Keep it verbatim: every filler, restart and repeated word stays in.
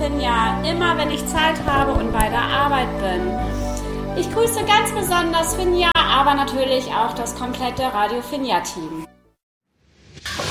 Finja, immer wenn ich Zeit habe und bei der Arbeit bin. Ich grüße ganz besonders Finja, aber natürlich auch das komplette Radio Finja Team.